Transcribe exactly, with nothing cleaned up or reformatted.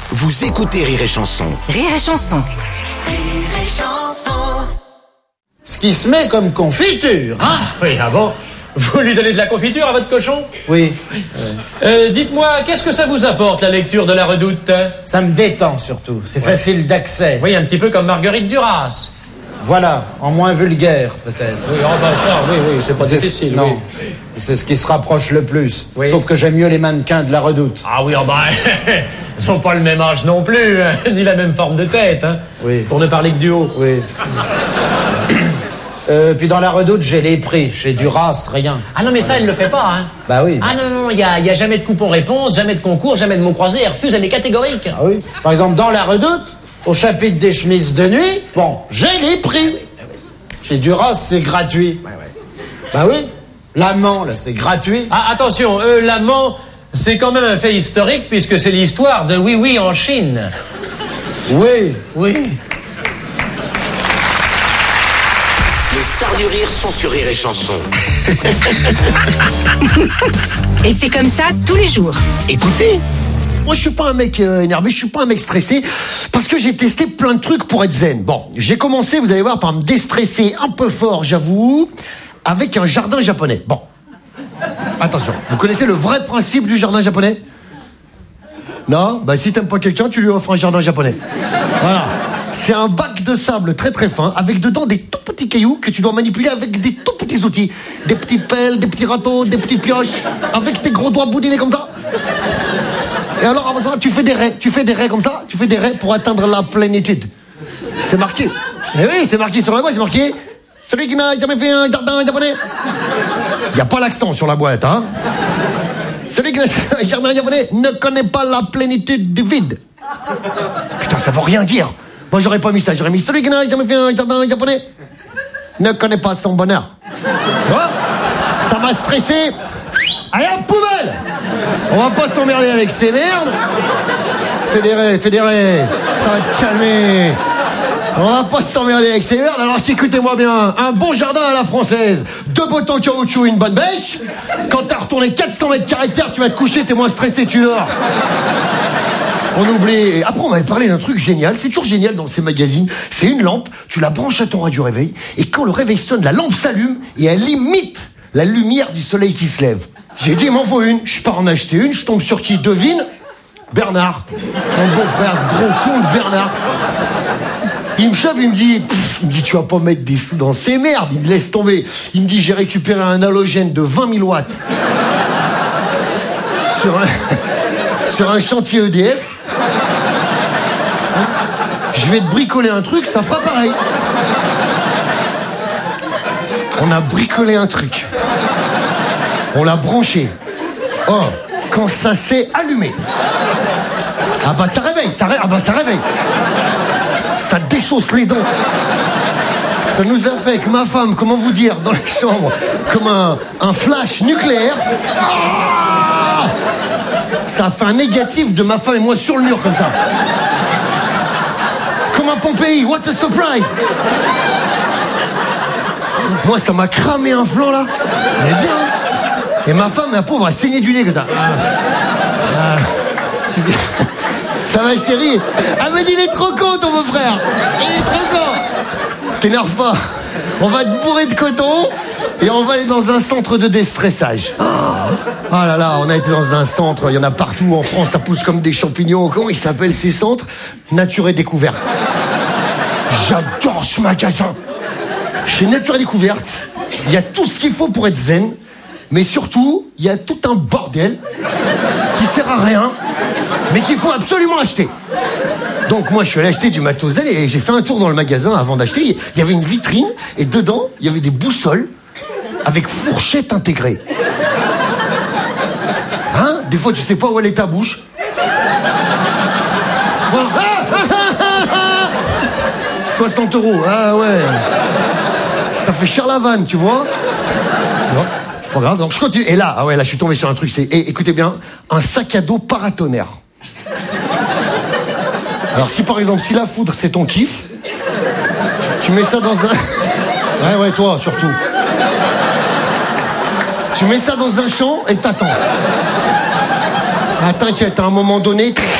Vous écoutez Rire et Chanson. Rire et Chanson. Rire et Chanson. Ce qui se met comme confiture. Ah oui, ah bon? Vous lui donnez de la confiture à votre cochon? Oui. oui. Euh, dites-moi, qu'est-ce que ça vous apporte, la lecture de La Redoute? Ça me détend surtout. C'est ouais. facile d'accès. Oui, un petit peu comme Marguerite Duras. Voilà, en moins vulgaire peut-être. Oui, oh ben ça, oui, oui, c'est pas c'est difficile. Non, oui. C'est ce qui se rapproche le plus. Oui. Sauf que j'aime mieux les mannequins de La Redoute. Ah oui, oh ben, ils sont pas le même âge non plus, hein, ni la même forme de tête, hein, oui. Pour ne parler que du haut. Oui. Euh, puis dans La Redoute, j'ai les prix. Chez Duras, rien. Ah non, mais ça, elle le fait pas, hein. Bah oui. Ah non, non, il y a, y a jamais de coupon-réponse, jamais de concours, jamais de mots croisés. Elle refuse, elle est catégorique. Ah oui. Par exemple, dans La Redoute, au chapitre des chemises de nuit, bon, j'ai les prix. Chez Duras, c'est gratuit. Ouais, ouais. Bah oui. L'amant, là, c'est gratuit. Ah, attention, euh, l'amant, c'est quand même un fait historique puisque c'est l'histoire de Oui Oui en Chine. Oui. Oui. Les stars du rire sont sur Rire et Chanson. Et c'est comme ça tous les jours. Écoutez. Moi, je suis pas un mec euh, énervé, je suis pas un mec stressé, parce que j'ai testé plein de trucs pour être zen. Bon, j'ai commencé, vous allez voir, par me déstresser un peu fort, j'avoue, avec un jardin japonais. Bon, attention, vous connaissez le vrai principe du jardin japonais? Non? Bah si t'aimes pas quelqu'un, tu lui offres un jardin japonais. Voilà. C'est un bac de sable très très fin, avec dedans des tout petits cailloux que tu dois manipuler avec des tout petits outils. Des petits pelles, des petits râteaux, des petites pioches, avec tes gros doigts boudinés comme ça. Et alors, avant ça, tu fais des raies, tu fais des raies comme ça, tu fais des raies pour atteindre la plénitude. C'est marqué. Mais oui, c'est marqué sur la boîte, c'est marqué. Celui qui n'a jamais fait un jardin japonais. Il n'y a pas l'accent sur la boîte, hein. Celui qui n'a jamais fait un jardin japonais ne connaît pas la plénitude du vide. Putain, ça veut rien dire. Moi, j'aurais pas mis ça, j'aurais mis celui qui n'a jamais fait un jardin japonais ne connaît pas son bonheur. Voilà. Ça m'a stressé. Allez, à la poubelle! On va pas s'emmerder avec ces merdes. Fédéré, fédéré, ça va te calmer. On va pas s'emmerder avec ces merdes, alors qu'écoutez-moi bien, un bon jardin à la française, deux bottes en caoutchouc, une bonne bêche. Quand t'as retourné quatre cents mètres carrés de terre, tu vas te coucher, t'es moins stressé, tu dors. On oublie. Après, on m'avait parlé d'un truc génial, c'est toujours génial dans ces magazines. C'est une lampe, tu la branches à ton radio réveil, et quand le réveil sonne, la lampe s'allume, et elle imite la lumière du soleil qui se lève. J'ai dit, il m'en faut une. Je pars en acheter une. Je tombe sur qui? Devine? Bernard. Mon beau-frère, ce gros con de Bernard. Il me chope, il me dit, pff, il me dit, tu vas pas mettre des sous dans ces merdes. Il me laisse tomber. Il me dit, j'ai récupéré un halogène de vingt mille watts. Sur un, sur un chantier E D F. Je vais te bricoler un truc, ça fera pareil. On a bricolé un truc. On l'a branché. Oh, quand ça s'est allumé. Ah bah ça réveille, ça réveille, ah bah ça réveille. Ça déchausse les dents. Ça nous a fait que ma femme, comment vous dire, dans la chambre, comme un, un flash nucléaire. Ah, ça a fait un négatif de ma femme et moi sur le mur comme ça. Comme un Pompéi, what a surprise. Moi ça m'a cramé un flanc là. Mais bien. Et ma femme, la pauvre, a saigné du nez comme ça. Ah. Ça va, chérie? Elle me dit, il est trop con, ton beau-frère. Il est trop con. T'énerve pas. On va te bourrer de coton et on va aller dans un centre de déstressage. Oh là là, on a été dans un centre, il y en a partout en France, ça pousse comme des champignons. Comment il s'appelle ces centres? Nature et Découverte. J'adore ce magasin. Chez Nature et Découverte, il y a tout ce qu'il faut pour être zen. Mais surtout, il y a tout un bordel qui sert à rien, mais qu'il faut absolument acheter. Donc moi, je suis allé acheter du matos zen et j'ai fait un tour dans le magasin avant d'acheter. Il y avait une vitrine et dedans, il y avait des boussoles avec fourchette intégrée. Hein? Des fois, tu sais pas où elle est ta bouche. soixante euros, ah ouais. Ça fait cher la vanne, tu vois. Tu vois? Pas grave, donc je continue. Et là, ah ouais, là, je suis tombé sur un truc, c'est, et, écoutez bien, un sac à dos paratonnerre. Alors, si par exemple, si la foudre, c'est ton kiff, tu mets ça dans un... Ouais, ouais, toi, surtout. Tu mets ça dans un champ et t'attends. Ah, t'inquiète, à un moment donné,